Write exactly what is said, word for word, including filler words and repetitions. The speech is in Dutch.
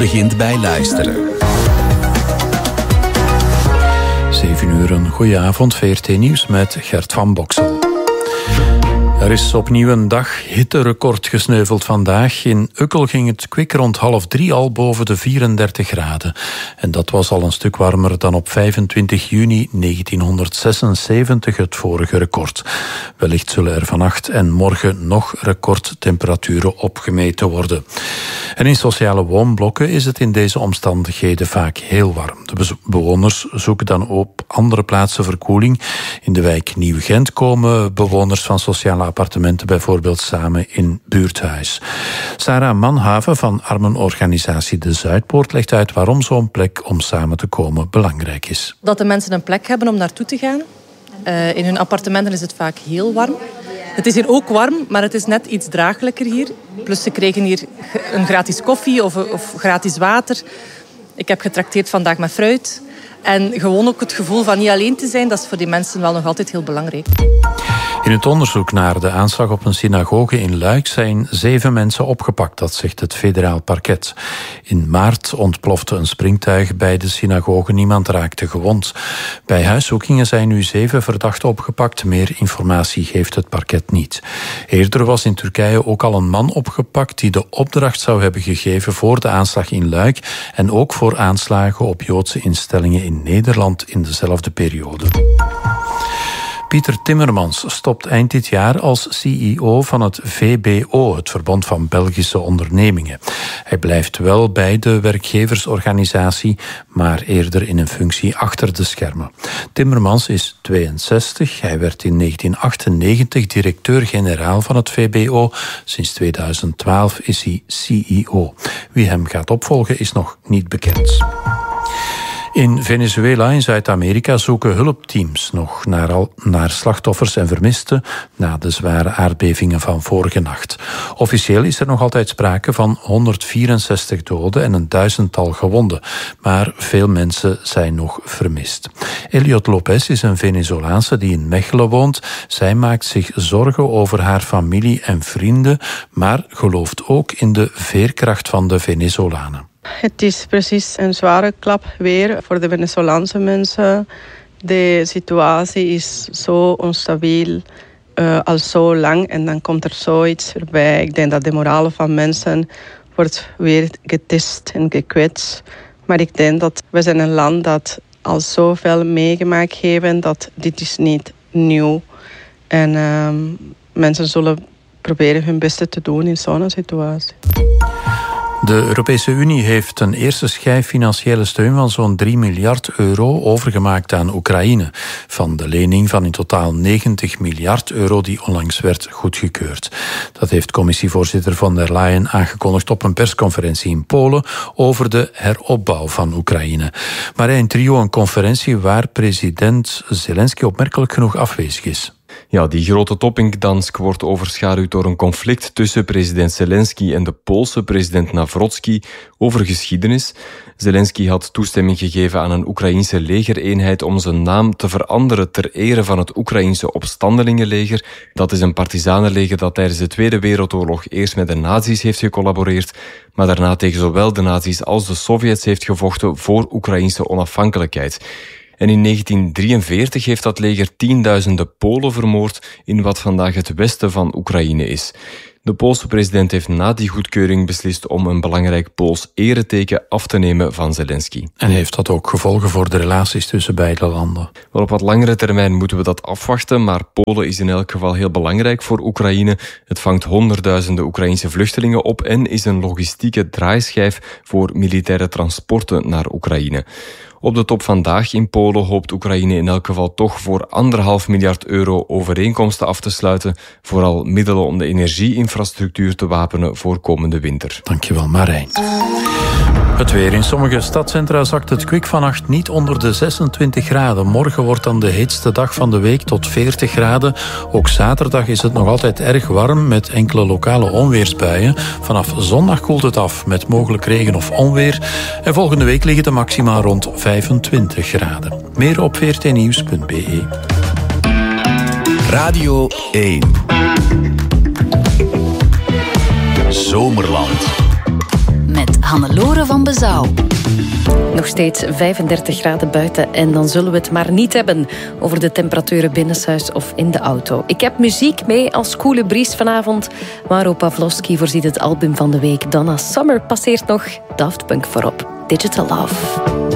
begint bij luisteren. zeven uur, een goeie avond, V R T Nieuws met Gert van Boksel. Er is opnieuw een dag hitterecord gesneuveld vandaag. In Ukkel ging het kwik rond half drie al boven de vierendertig graden. En dat was al een stuk warmer dan op vijfentwintig juni negentienhonderdzesenzeventig, het vorige record. Wellicht zullen er vannacht en morgen nog recordtemperaturen opgemeten worden. En in sociale woonblokken is het in deze omstandigheden vaak heel warm. De bewoners zoeken dan op andere plaatsen verkoeling. In de wijk Nieuw-Gent komen bewoners van sociale appartementen bijvoorbeeld samen in buurthuis. Sarah Manhaven van armenorganisatie De Zuidpoort legt uit waarom zo'n plek om samen te komen belangrijk is. Dat de mensen een plek hebben om naartoe te gaan. Uh, in hun appartementen is het vaak heel warm. Het is hier ook warm, maar het is net iets draaglijker hier. Plus ze kregen hier een gratis koffie of, of gratis water. Ik heb getrakteerd vandaag met fruit. En gewoon ook het gevoel van niet alleen te zijn, dat is voor die mensen wel nog altijd heel belangrijk. In het onderzoek naar de aanslag op een synagoge in Luik zijn zeven mensen opgepakt, dat zegt het federaal parket. In maart ontplofte een springtuig bij de synagoge, niemand raakte gewond. Bij huiszoekingen zijn nu zeven verdachten opgepakt, meer informatie geeft het parket niet. Eerder was in Turkije ook al een man opgepakt die de opdracht zou hebben gegeven voor de aanslag in Luik en ook voor aanslagen op Joodse instellingen in Nederland in dezelfde periode. Pieter Timmermans stopt eind dit jaar als C E O van het V B O, het Verbond van Belgische Ondernemingen. Hij blijft wel bij de werkgeversorganisatie, maar eerder in een functie achter de schermen. Timmermans is tweeënzestig. Hij werd in negentien achtennegentig directeur-generaal van het V B O. Sinds tweeduizend twaalf is hij C E O. Wie hem gaat opvolgen is nog niet bekend. In Venezuela in Zuid-Amerika zoeken hulpteams nog naar, al, naar slachtoffers en vermisten na de zware aardbevingen van vorige nacht. Officieel is er nog altijd sprake van honderdvierenzestig doden en een duizendtal gewonden, maar veel mensen zijn nog vermist. Eliot Lopez is een Venezolaanse die in Mechelen woont. Zij maakt zich zorgen over haar familie en vrienden, maar gelooft ook in de veerkracht van de Venezolanen. Het is precies een zware klap weer voor de Venezolaanse mensen. De situatie is zo onstabiel uh, al zo lang en dan komt er zoiets erbij. Ik denk dat de morale van mensen wordt weer getest en gekwetst. Maar ik denk dat we zijn een land dat al zoveel meegemaakt hebben dat dit is niet nieuw. En uh, mensen zullen proberen hun beste te doen in zo'n situatie. De Europese Unie heeft een eerste schijf financiële steun van zo'n drie miljard euro overgemaakt aan Oekraïne. Van de lening van in totaal negentig miljard euro die onlangs werd goedgekeurd. Dat heeft commissievoorzitter von der Leyen aangekondigd op een persconferentie in Polen over de heropbouw van Oekraïne. Maar in trio een conferentie waar president Zelensky opmerkelijk genoeg afwezig is. Ja, die grote top in Gdansk wordt overschaduwd door een conflict tussen president Zelensky en de Poolse president Nawrocki over geschiedenis. Zelensky had toestemming gegeven aan een Oekraïense legereenheid om zijn naam te veranderen ter ere van het Oekraïense opstandelingenleger. Dat is een partizanenleger dat tijdens de Tweede Wereldoorlog eerst met de nazi's heeft gecollaboreerd, maar daarna tegen zowel de nazi's als de Sovjets heeft gevochten voor Oekraïense onafhankelijkheid. En in negentien drieënveertig heeft dat leger tienduizenden Polen vermoord in wat vandaag het westen van Oekraïne is. De Poolse president heeft na die goedkeuring beslist om een belangrijk Pools ereteken af te nemen van Zelensky. En heeft dat ook gevolgen voor de relaties tussen beide landen? Wel, op wat langere termijn moeten we dat afwachten, maar Polen is in elk geval heel belangrijk voor Oekraïne. Het vangt honderdduizenden Oekraïnse vluchtelingen op en is een logistieke draaischijf voor militaire transporten naar Oekraïne. Op de top vandaag in Polen hoopt Oekraïne in elk geval toch voor anderhalf miljard euro overeenkomsten af te sluiten. Vooral middelen om de energieinfrastructuur te wapenen voor komende winter. Dankjewel, Marijn. Het weer. In sommige stadcentra zakt het kwik vannacht niet onder de zesentwintig graden. Morgen wordt dan de heetste dag van de week tot veertig graden. Ook zaterdag is het nog altijd erg warm met enkele lokale onweersbuien. Vanaf zondag koelt het af met mogelijk regen of onweer. En volgende week liggen de maxima rond vijfentwintig graden. Meer op v r t nieuws punt b e. Radio één. Zomerland. Met met Hannelore van Bezouw. Nog steeds vijfendertig graden buiten en dan zullen we het maar niet hebben over de temperaturen binnenshuis of in de auto. Ik heb muziek mee als koele bries vanavond. Maro Pavlovski voorziet het album van de week. Donna Summer passeert nog. Daft Punk voorop. Digital Love.